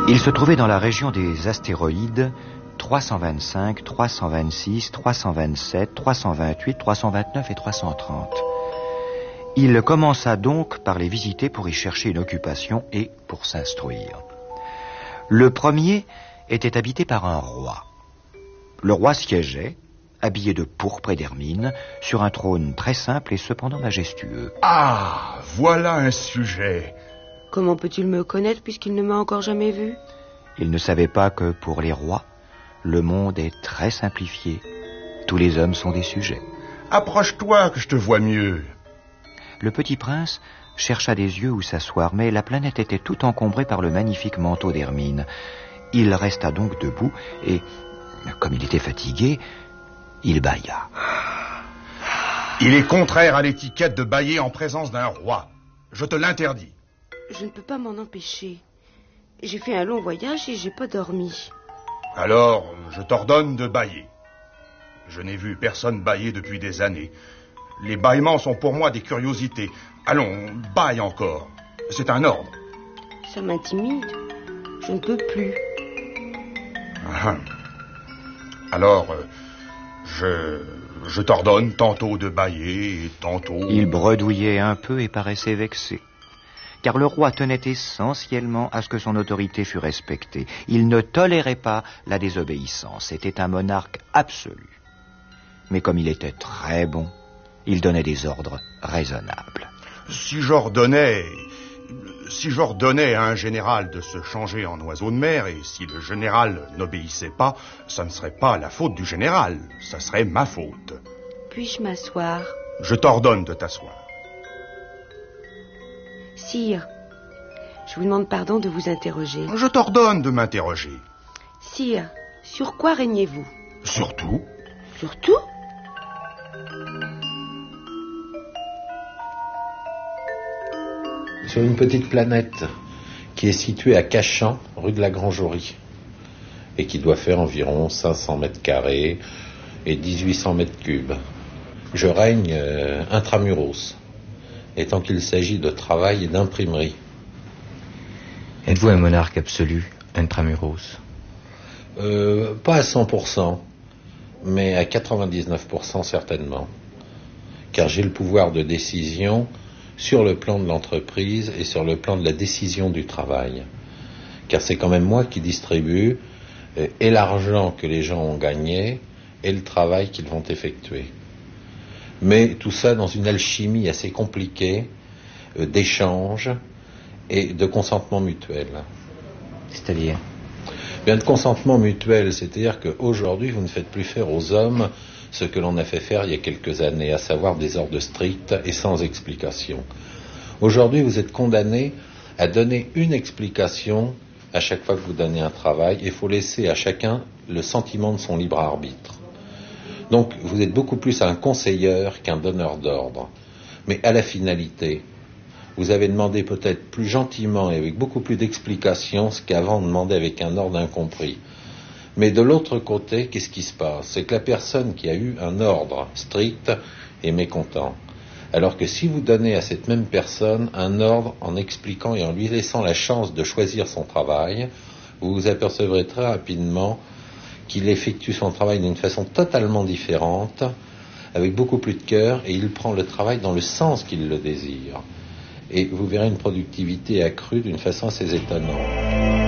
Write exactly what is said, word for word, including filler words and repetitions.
Il se trouvait dans la région des astéroïdes trois cent vingt-cinq, trois cent vingt-six, trois cent vingt-sept, trois cent vingt-huit, trois cent vingt-neuf et trois cent trente. Il commença donc par les visiter pour y chercher une occupation et pour s'instruire. Le premier était habité par un roi. Le roi siégeait, habillé de pourpre et d'hermine, sur un trône très simple et cependant majestueux. Ah, voilà un sujet. Comment peut-il me connaître puisqu'il ne m'a encore jamais vu? Il ne savait pas que pour les rois, le monde est très simplifié. Tous les hommes sont des sujets. Approche-toi que je te vois mieux. Le petit prince chercha des yeux où s'asseoir, mais la planète était tout encombrée par le magnifique manteau d'hermine. Il resta donc debout et, comme il était fatigué, il bâilla. Il est contraire à l'étiquette de bâiller en présence d'un roi. Je te l'interdis. Je ne peux pas m'en empêcher. J'ai fait un long voyage et j'ai pas dormi. Alors, je t'ordonne de bâiller. Je n'ai vu personne bâiller depuis des années. Les bâillements sont pour moi des curiosités. Allons, bâille encore. C'est un ordre. Ça m'intimide. Je ne peux plus. Ah. Alors, euh, je, je t'ordonne tantôt de bâiller et tantôt... Il bredouillait un peu et paraissait vexé. Car le roi tenait essentiellement à ce que son autorité fût respectée. Il ne tolérait pas la désobéissance. C'était un monarque absolu. Mais comme il était très bon, il donnait des ordres raisonnables. Si j'ordonnais... Si j'ordonnais à un général de se changer en oiseau de mer, et si le général n'obéissait pas, ça ne serait pas la faute du général, ça serait ma faute. Puis-je m'asseoir? Je t'ordonne de t'asseoir. Sire, je vous demande pardon de vous interroger. Je t'ordonne de m'interroger. Sire, sur quoi régnez-vous? Surtout. Surtout? Sur une petite planète qui est située à Cachan, rue de la Grangerie, et qui doit faire environ cinq cents mètres carrés et dix-huit cents mètres cubes. Je règne euh, intramuros, étant qu'il s'agit de travail et d'imprimerie. Êtes-vous un monarque absolu, intramuros? euh, Pas à cent pour cent, mais à quatre-vingt-dix-neuf pour cent certainement, car j'ai le pouvoir de décision sur le plan de l'entreprise et sur le plan de la décision du travail. Car c'est quand même moi qui distribue euh, et l'argent que les gens ont gagné et le travail qu'ils vont effectuer. Mais tout ça dans une alchimie assez compliquée euh, d'échange et de consentement mutuel. C'est-à-dire? Bien, de consentement mutuel, c'est-à-dire qu'aujourd'hui, vous ne faites plus faire aux hommes ce que l'on a fait faire il y a quelques années, à savoir des ordres stricts et sans explication. Aujourd'hui, vous êtes condamné à donner une explication à chaque fois que vous donnez un travail, et il faut laisser à chacun le sentiment de son libre arbitre. Donc, vous êtes beaucoup plus un conseilleur qu'un donneur d'ordre. Mais à la finalité, vous avez demandé peut-être plus gentiment et avec beaucoup plus d'explications ce qu'avant demandait avec un ordre incompris. Mais de l'autre côté, qu'est-ce qui se passe? C'est que la personne qui a eu un ordre strict est mécontent. Alors que si vous donnez à cette même personne un ordre en expliquant et en lui laissant la chance de choisir son travail, vous vous apercevrez très rapidement qu'il effectue son travail d'une façon totalement différente, avec beaucoup plus de cœur, et il prend le travail dans le sens qu'il le désire. Et vous verrez une productivité accrue d'une façon assez étonnante.